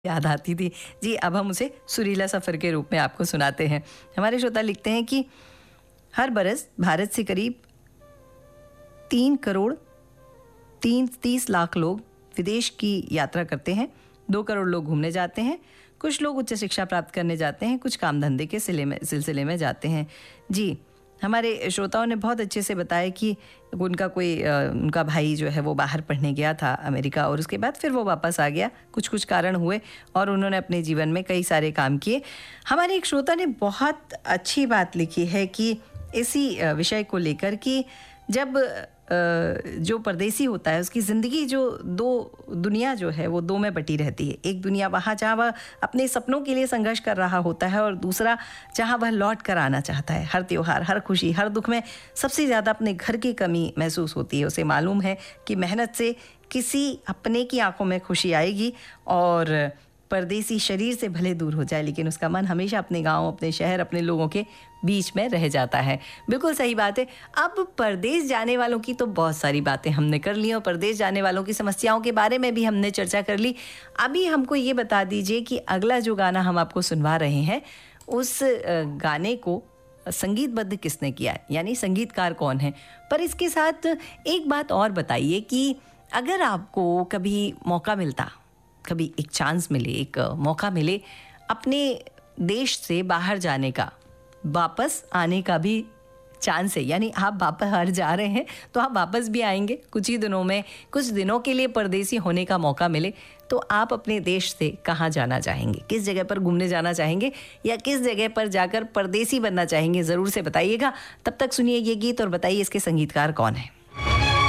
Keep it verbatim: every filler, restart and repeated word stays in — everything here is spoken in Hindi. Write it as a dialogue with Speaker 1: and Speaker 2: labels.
Speaker 1: याद आती थी। जी, अब हम उसे सुरीला सफ़र के रूप में आपको सुनाते हैं। हमारे श्रोता लिखते हैं कि हर बरस भारत से करीब तीन करोड़ तीन तीस लाख लोग विदेश की यात्रा करते हैं। दो करोड़ लोग घूमने जाते हैं, कुछ लोग उच्च शिक्षा प्राप्त करने जाते हैं, कुछ काम धंधे के सिले में सिलसिले में जाते हैं। जी, हमारे श्रोताओं ने बहुत अच्छे से बताया कि उनका कोई उनका भाई जो है वो बाहर पढ़ने गया था अमेरिका, और उसके बाद फिर वो वापस आ गया, कुछ कुछ कारण हुए और उन्होंने अपने जीवन में कई सारे काम किए। हमारे एक श्रोता ने बहुत अच्छी बात लिखी है कि इसी विषय को लेकर कि जब जो परदेसी होता है उसकी ज़िंदगी जो दो दुनिया जो है वो दो में बटी रहती है। एक दुनिया वहाँ जहाँ वह अपने सपनों के लिए संघर्ष कर रहा होता है, और दूसरा जहाँ वह लौट कर आना चाहता है। हर त्योहार, हर खुशी, हर दुख में सबसे ज़्यादा अपने घर की कमी महसूस होती है। उसे मालूम है कि मेहनत से किसी अपने की आंखों में खुशी आएगी, और परदेसी शरीर से भले दूर हो जाए लेकिन उसका मन हमेशा अपने गांव, अपने शहर, अपने लोगों के बीच में रह जाता है। बिल्कुल सही बात है। अब परदेश जाने वालों की तो बहुत सारी बातें हमने कर ली, और परदेश जाने वालों की समस्याओं के बारे में भी हमने चर्चा कर ली। अभी हमको ये बता दीजिए कि अगला जो गाना हम आपको सुनवा रहे हैं उस गाने को संगीतबद्ध किसने किया है, यानी संगीतकार कौन है। पर इसके साथ एक बात और बताइए कि अगर आपको कभी मौका मिलता, कभी एक चांस मिले, एक मौका मिले अपने देश से बाहर जाने का, वापस आने का भी चांस है, यानी आप बाहर जा रहे हैं तो आप वापस भी आएंगे कुछ ही दिनों में, कुछ दिनों के लिए परदेसी होने का मौका मिले, तो आप अपने देश से कहाँ जाना चाहेंगे, किस जगह पर घूमने जाना चाहेंगे, या किस जगह पर जाकर परदेसी बनना चाहेंगे, ज़रूर से बताइएगा। तब तक सुनिए ये गीत और बताइए इसके संगीतकार कौन है।